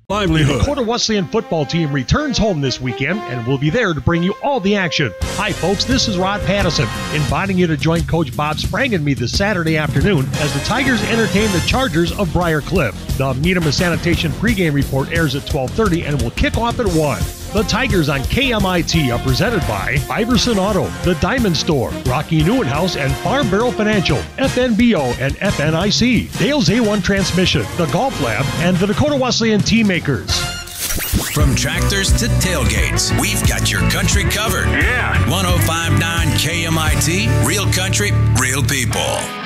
livelihood. The Dakota Wesleyan football team returns home this weekend and will be there to bring you all the action. Hi, folks, this is Rod Pattison, inviting you to join Coach Bob Sprang and me this Saturday afternoon as the Tigers entertain the Chargers of Briar Cliff. The Needham Sanitation pregame report airs at 12:30 and will kick off at 1. The Tigers on KMIT are presented by Iverson Auto, The Diamond Store, Rocky Newenhouse and Farm Barrel Financial, FNBO and FNIC, Dale's A1 Transmission, The Golf Lab, and the Dakota Wesleyan Tea Makers. From tractors to tailgates, we've got your country covered. Yeah. 105.9 KMIT, real country, real people.